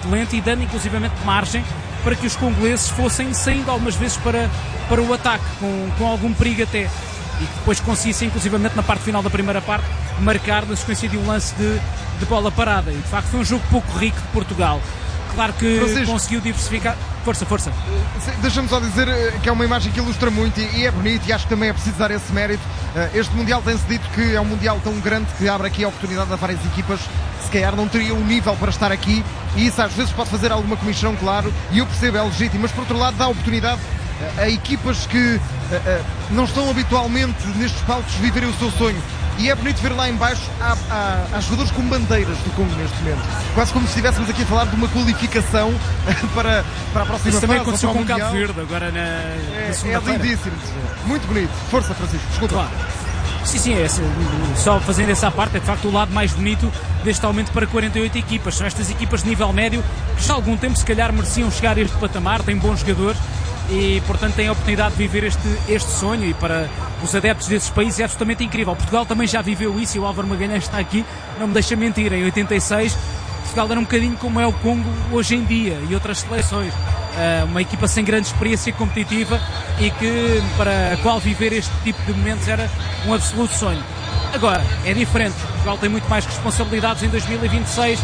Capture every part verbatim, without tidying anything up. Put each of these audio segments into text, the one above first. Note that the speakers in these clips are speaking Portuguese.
muito lento e dando inclusivamente margem para que os congoleses fossem saindo algumas vezes para, para o ataque, com, com algum perigo até, e que depois conseguissem inclusivamente na parte final da primeira parte marcar na sequência de um lance de, de bola parada. E de facto foi um jogo pouco rico de Portugal. Claro que Francisco conseguiu diversificar. Força, força. Deixa-me só dizer que é uma imagem que ilustra muito e é bonito, e acho que também é preciso dar esse mérito. Este Mundial tem-se dito que é um Mundial tão grande que abre aqui a oportunidade a várias equipas que se calhar não teriam o nível para estar aqui, e isso às vezes pode fazer alguma comissão, claro, e eu percebo, é legítimo, mas por outro lado dá a oportunidade a equipas que não estão habitualmente nestes palcos viverem o seu sonho. E é bonito ver lá em baixo, há, há, há jogadores com bandeiras do Congo neste momento. Quase como se estivéssemos aqui a falar de uma qualificação para, para a próxima Isso fase. também aconteceu com o Cabo Verde, agora na, é, na segunda-feira. É lindíssimo. Muito bonito. Força, Francisco. Desculpa. Claro. Sim, sim, é, só fazendo essa parte, é de facto o lado mais bonito deste aumento para quarenta e oito equipas. São estas equipas de nível médio que já há algum tempo se calhar mereciam chegar a este patamar, têm bons jogadores e portanto têm a oportunidade de viver este, este sonho, e para os adeptos desses países é absolutamente incrível. Portugal também já viveu isso, e o Álvaro Magalhães está aqui, não me deixa mentir, em oitenta e seis Portugal era um bocadinho como é o Congo hoje em dia e outras seleções. Uh, uma equipa sem grande experiência competitiva e que, para a qual viver este tipo de momentos era um absoluto sonho. Agora, é diferente, Portugal tem muito mais responsabilidades em dois mil e vinte e seis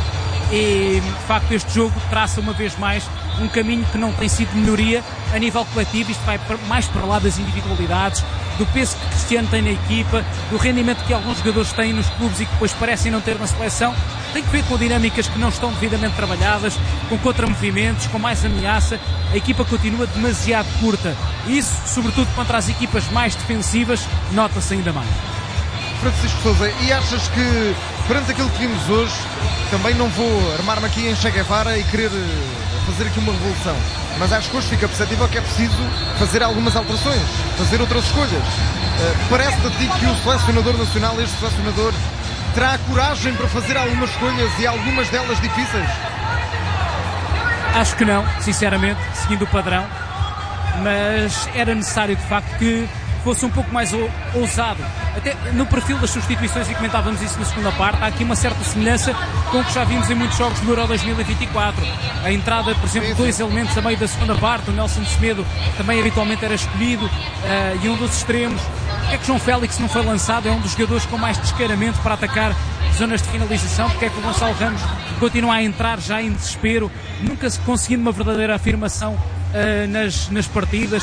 e de facto este jogo traça uma vez mais um caminho que não tem sido de melhoria a nível coletivo. Isto vai mais para lá das individualidades, do peso que Cristiano tem na equipa, do rendimento que alguns jogadores têm nos clubes e que depois parecem não ter na seleção. Tem que ver com dinâmicas que não estão devidamente trabalhadas, com contramovimentos, com mais ameaça. A equipa continua demasiado curta. Isso, sobretudo contra as equipas mais defensivas, nota-se ainda mais. Francisco Sousa, e achas que perante aquilo que vimos hoje, também não vou armar-me aqui em Che Guevara e querer fazer aqui uma revolução, mas acho que hoje fica perceptível que é preciso fazer algumas alterações, fazer outras escolhas. Uh, parece-te a ti que o selecionador nacional, este selecionador, terá a coragem para fazer algumas escolhas e algumas delas difíceis? Acho que não, sinceramente, seguindo o padrão, mas era necessário de facto que fosse um pouco mais ousado. Até no perfil das substituições, e comentávamos isso na segunda parte, há aqui uma certa semelhança com o que já vimos em muitos jogos do Euro dois mil e vinte e quatro. A entrada, por exemplo, de dois elementos a meio da segunda parte, o Nelson Semedo também habitualmente era escolhido, uh, e um dos extremos. Porque é que João Félix não foi lançado? É um dos jogadores com mais descaramento para atacar zonas de finalização. Porque é que o Gonçalo Ramos continua a entrar já em desespero, nunca se conseguindo uma verdadeira afirmação uh, nas, nas partidas?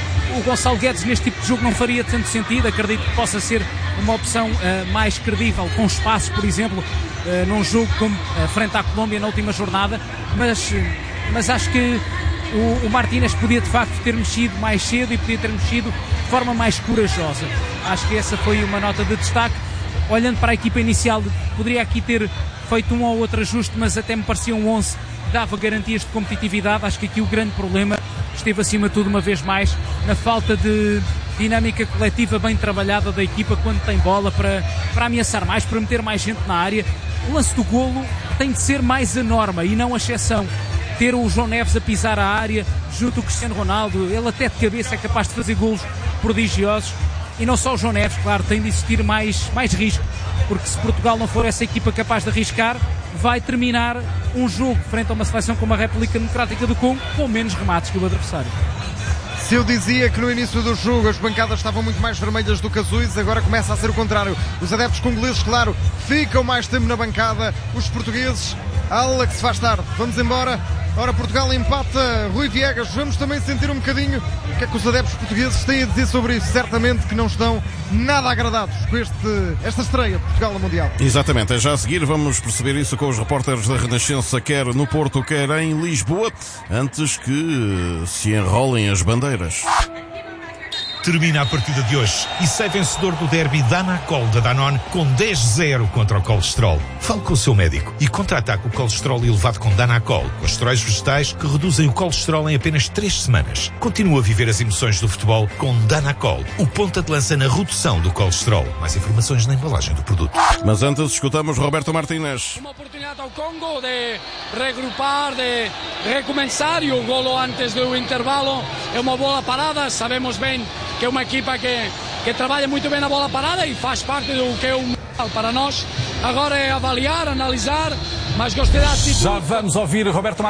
O Gonçalo Guedes neste tipo de jogo não faria tanto sentido. Acredito que possa ser uma opção uh, mais credível, com espaço, por exemplo, uh, num jogo como uh, frente à Colômbia na última jornada, mas, uh, mas acho que o, o Martínez podia de facto ter mexido mais cedo e podia ter mexido de forma mais corajosa. Acho que essa foi uma nota de destaque. Olhando para a equipa inicial, poderia aqui ter feito um ou outro ajuste, mas até me parecia um onze que dava garantias de competitividade. Acho que aqui o grande problema esteve acima de tudo, uma vez mais, na falta de dinâmica coletiva bem trabalhada da equipa quando tem bola para, para ameaçar mais, para meter mais gente na área. O lance do golo tem de ser mais a norma e não a exceção. Ter o João Neves a pisar a área junto ao Cristiano Ronaldo, ele até de cabeça é capaz de fazer golos prodigiosos. E não só o João Neves, claro, tem de existir mais, mais risco, porque se Portugal não for essa equipa capaz de arriscar, vai terminar um jogo frente a uma seleção como a República Democrática do Congo com menos remates que o adversário. Se eu dizia que no início do jogo as bancadas estavam muito mais vermelhas do que azuis, agora começa a ser o contrário. Os adeptos congoleses, claro, ficam mais tempo na bancada. Os portugueses, ala que se faz tarde. Vamos embora. Ora, Portugal empata. Rui Viegas, vamos também sentir um bocadinho o que é que os adeptos portugueses têm a dizer sobre isso. Certamente que não estão nada agradados com este, esta estreia de Portugal no Mundial. Exatamente, já a seguir vamos perceber isso com os repórteres da Renascença, quer no Porto, quer em Lisboa, antes que se enrolem as bandeiras. Termina a partida de hoje e sai vencedor do derby Danacol da Danone com dez zero contra o colesterol. Fale com o seu médico e contra-ataque o colesterol elevado com Danacol, colesteróis vegetais que reduzem o colesterol em apenas três semanas. Continua a viver as emoções do futebol com Danacol, o ponta de lança na redução do colesterol. Mais informações na embalagem do produto. Mas antes escutamos Roberto Martínez. Uma oportunidade ao Congo de regrupar, de recomeçar, e o golo antes do intervalo é uma bola parada. Sabemos bem que é uma equipa que, que trabalha muito bem na bola parada e faz parte do que é um para nós. Agora é avaliar, analisar, mas gostei da atitude. Já vamos ouvir Roberto Martínez.